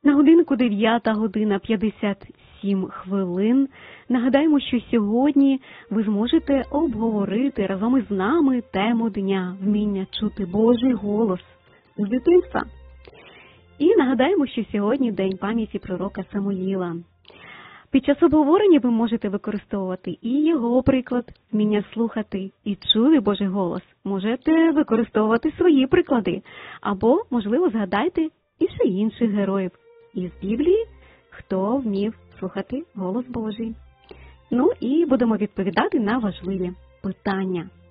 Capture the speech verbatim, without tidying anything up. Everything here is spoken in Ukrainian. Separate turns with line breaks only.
На годинку дев'ята година п'ятдесят сім хвилин. Нагадаємо, що сьогодні ви зможете обговорити разом із нами тему дня «Вміння чути Божий голос з дитинства». І нагадаємо, що сьогодні день пам'яті пророка Самуїла. Під час обговорення ви можете використовувати і його приклад, вміння слухати і чути Божий голос. Можете використовувати свої приклади, або, можливо, згадайте і ще інших героїв із Біблії, хто вмів слухати голос Божий. Ну і будемо відповідати на важливі питання.